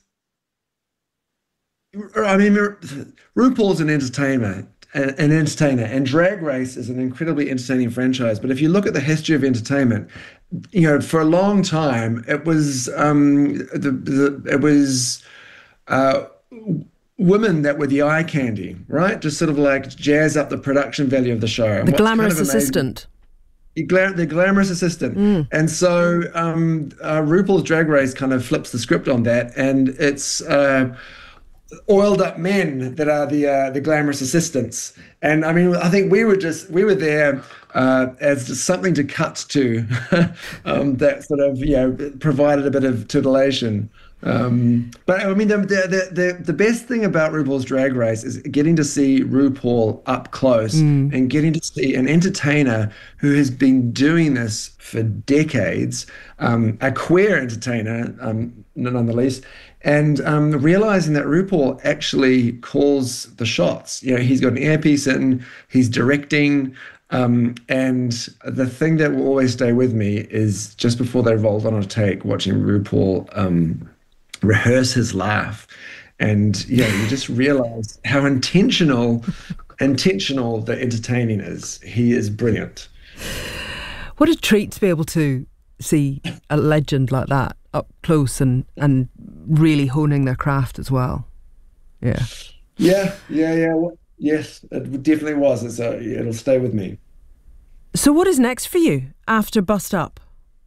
[SPEAKER 10] I mean, RuPaul's an entertainer. An entertainer, and Drag Race is an incredibly entertaining franchise. But if you look at the history of entertainment, you know, for a long time it was um, the, the it was uh, women that were the eye candy, right? Just sort of like jazz up the production value of the show.
[SPEAKER 2] The glamorous kind of assistant.
[SPEAKER 10] The, gla- the glamorous assistant. Mm. And so um, uh, RuPaul's Drag Race kind of flips the script on that, and it's. Uh, oiled up men that are the uh, the glamorous assistants. And I mean, I think we were just we were there uh, as just something to cut to um, that sort of, you know, provided a bit of titillation. Um, but I mean, the, the the the best thing about RuPaul's Drag Race is getting to see RuPaul up close mm. and getting to see an entertainer who has been doing this for decades, um, a queer entertainer, um, none the least. And um, realizing that RuPaul actually calls the shots. You know, he's got an earpiece in, he's directing, um, and the thing that will always stay with me is just before they rolled on a take, watching RuPaul um, rehearse his laugh. And yeah, you just realize how intentional, intentional the entertaining is. He is brilliant.
[SPEAKER 2] What a treat to be able to see a legend like that up close and and really honing their craft as well. Yeah.
[SPEAKER 10] Yeah, yeah, yeah. Well, yes, it definitely was. It's a, it'll stay with me.
[SPEAKER 2] So what is next for you after Bust Up?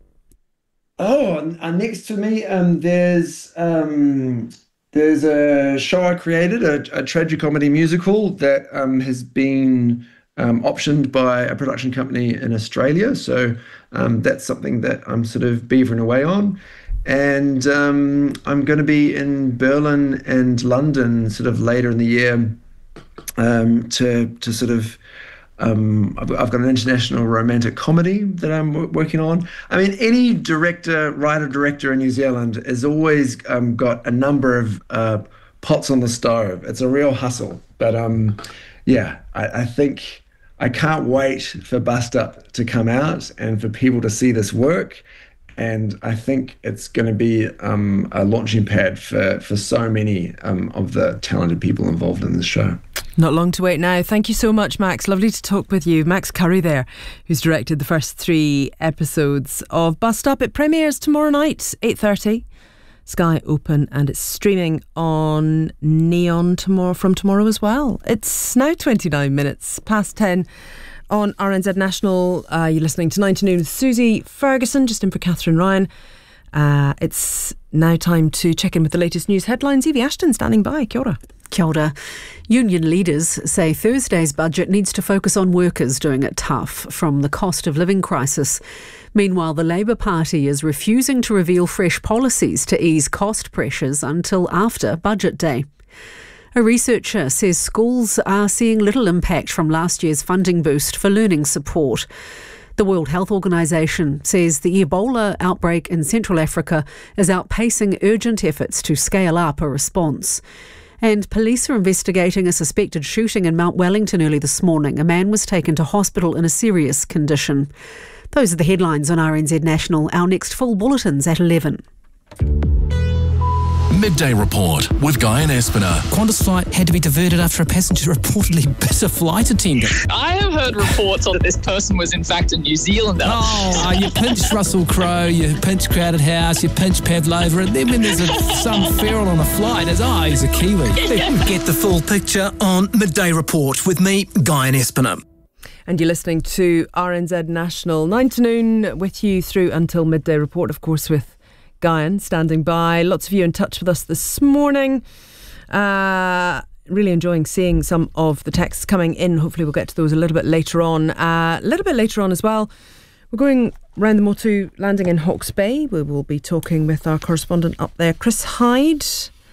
[SPEAKER 10] Oh, uh, next for me, um, there's um, there's a show I created, a, a tragicomedy musical that um, has been um, optioned by a production company in Australia. So um, that's something that I'm sort of beavering away on. And um, I'm going to be in Berlin and London sort of later in the year um, to to sort of, um, I've, I've got an international romantic comedy that I'm w- working on. I mean, any director, writer-director in New Zealand has always um, got a number of uh, pots on the stove. It's a real hustle. But um, yeah, I, I think I can't wait for Bust Up to come out and for people to see this work. And I think it's going to be um, a launching pad for, for so many um, of the talented people involved in this show.
[SPEAKER 2] Not long to wait now. Thank you so much, Max. Lovely to talk with you. Max Curry there, who's directed the first three episodes of Bust Up. It premieres tomorrow night, eight thirty. Sky Open, and it's streaming on Neon tomorrow from tomorrow as well. It's now twenty-nine minutes past ten. On R N Z National, uh, you're listening to nine to Noon with Susie Ferguson, just in for Catherine Ryan. Uh, it's now time to check in with the latest news headlines. Evie Ashton standing by. Kia ora.
[SPEAKER 4] Kia ora. Union leaders say Thursday's budget needs to focus on workers doing it tough from the cost of living crisis. Meanwhile, the Labour Party is refusing to reveal fresh policies to ease cost pressures until after Budget Day. A researcher says schools are seeing little impact from last year's funding boost for learning support. The World Health Organization says the Ebola outbreak in Central Africa is outpacing urgent efforts to scale up a response. And police are investigating a suspected shooting in Mount Wellington early this morning. A man was taken to hospital in a serious condition. Those are the headlines on R N Z National. Our next full bulletin's at eleven.
[SPEAKER 11] Midday Report with Guy and Espiner.
[SPEAKER 12] Qantas flight had to be diverted after a passenger reportedly bit a flight attendant.
[SPEAKER 13] I have heard reports on that this person was in fact a New Zealander.
[SPEAKER 12] Oh, uh, you pinch Russell Crowe, you pinch Crowded House, you pinch Pavlova, and then when there's a, some feral on a flight, it's, oh, he's a Kiwi.
[SPEAKER 14] Get the full picture on Midday Report with me, Guy and Espiner.
[SPEAKER 2] And you're listening to R N Z National, nine to noon, with you through until Midday Report, of course, with Guyan standing by. Lots of you in touch with us this morning. Uh, really enjoying seeing some of the texts coming in. Hopefully we'll get to those a little bit later on. Uh, a little bit later on as well, we're going round the Motu, landing in Hawke's Bay. We will be talking with our correspondent up there, Chris Hyde,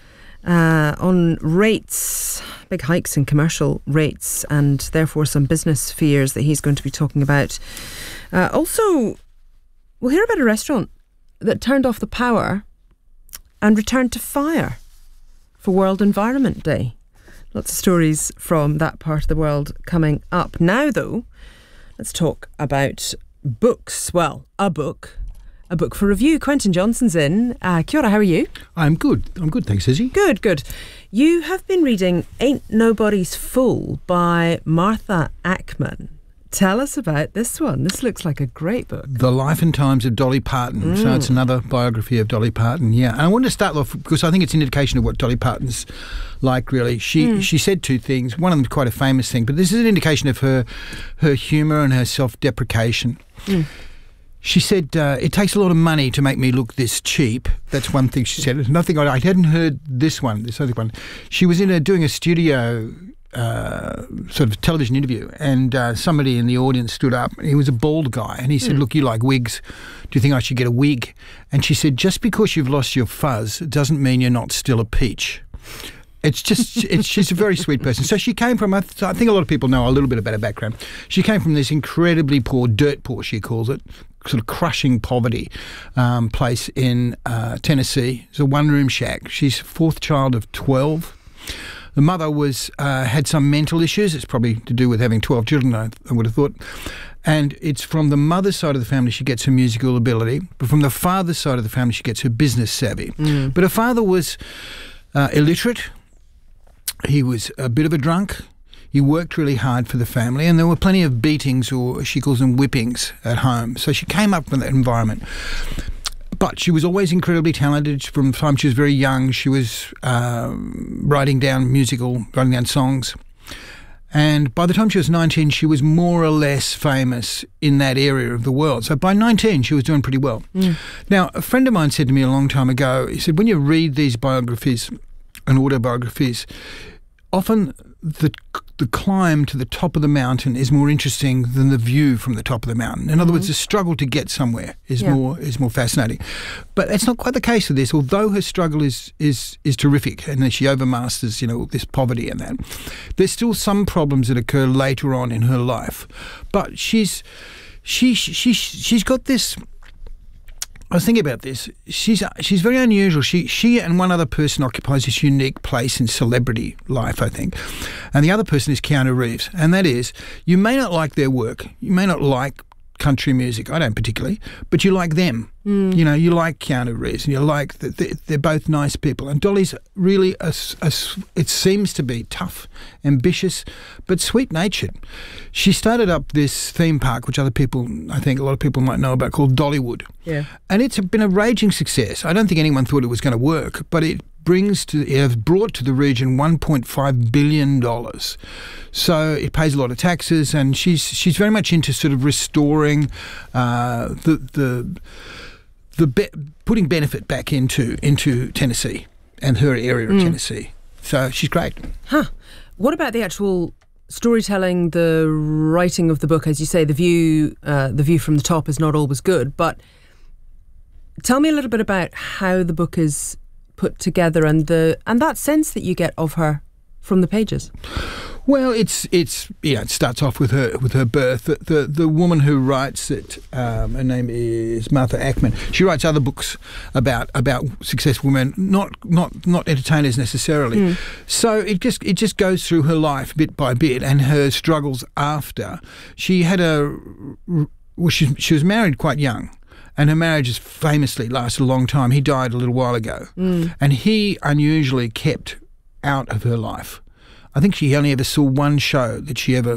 [SPEAKER 2] uh, on rates, big hikes in commercial rates, and therefore some business fears that he's going to be talking about. Uh, also, we'll hear about a restaurant that turned off the power and returned to fire for World Environment Day. Lots of stories from that part of the world coming up. Now, though, let's talk about books. Well, a book. A book for review. Quentin Johnson's in. Uh, kia ora, how are you?
[SPEAKER 15] I'm good. I'm good, thanks, Izzy.
[SPEAKER 2] Good, good. You have been reading Ain't Nobody's Fool by Martha Ackman. Tell us about this one. This looks like a great book.
[SPEAKER 15] The Life and Times of Dolly Parton. Mm. So it's another biography of Dolly Parton, yeah. And I wanted to start off because I think it's an indication of what Dolly Parton's like, really. She mm. she said two things. One of them is quite a famous thing, but this is an indication of her, her humour and her self-deprecation. Mm. She said, uh, it takes a lot of money to make me look this cheap. That's one thing she said. There's nothing I, I hadn't heard this one, this other one. She was in a, doing a studio Uh, sort of television interview, and uh, somebody in the audience stood up. He was a bald guy, and he said, mm. look, you like wigs. Do you think I should get a wig? And she said, just because you've lost your fuzz doesn't mean you're not still a peach. It's just, it's, she's a very sweet person. So she came from, I think a lot of people know a little bit about her background. She came from this incredibly poor, dirt poor, she calls it, sort of crushing poverty um, place in uh, Tennessee. It's a one-room shack. She's fourth child of twelve. The mother was uh, had some mental issues. It's probably to do with having twelve children, I, I would have thought. And it's from the mother's side of the family she gets her musical ability, but from the father's side of the family she gets her business savvy. Mm. But her father was uh, illiterate. He was a bit of a drunk. He worked really hard for the family, and there were plenty of beatings, or she calls them whippings, at home. So she came up from that environment. But she was always incredibly talented. From the time she was very young, she was uh, writing down musical, writing down songs. And by the time she was nineteen, she was more or less famous in that area of the world. So by nineteen, she was doing pretty well. Mm. Now, a friend of mine said to me a long time ago, he said, when you read these biographies and autobiographies, often the the climb to the top of the mountain is more interesting than the view from the top of the mountain. In mm-hmm. other words, the struggle to get somewhere is yeah. more is more fascinating. But that's not quite the case with this. Although her struggle is is is terrific, and then she overmasters, you know, this poverty and that, there's still some problems that occur later on in her life. But she's she she she's got this. I was thinking about this. She's she's very unusual. She she and one other person occupies this unique place in celebrity life, I think. And the other person is Keanu Reeves. And that is, you may not like their work. You may not like country music. I don't particularly. But you like them. Mm. You know, you like Keanu Reeves, and you like that they're, they're both nice people. And Dolly's really, a, a, it seems to be tough, ambitious, but sweet-natured. She started up this theme park, which other people, I think a lot of people might know about, called Dollywood. Yeah. And it's been a raging success. I don't think anyone thought it was going to work, but it brings to it has brought to the region one point five billion dollars. So it pays a lot of taxes, and she's she's very much into sort of restoring uh, the the the be- putting benefit back into into Tennessee and her area of mm. Tennessee. So she's great.
[SPEAKER 2] Huh. What about the actual storytelling, the writing of the book? As you say, the view, uh, the view from the top is not always good, but tell me a little bit about how the book is put together and the and that sense that you get of her from the pages.
[SPEAKER 15] Well, it's it's yeah. It starts off with her with her birth. The the, the woman who writes it, um, her name is Martha Ackman. She writes other books about about successful women, not not not entertainers necessarily. Mm. So it just it just goes through her life bit by bit and her struggles after. She had a well, she she was married quite young. And her marriage has famously lasted a long time. He died a little while ago. Mm. And he unusually kept out of her life. I think she only ever saw one show that she ever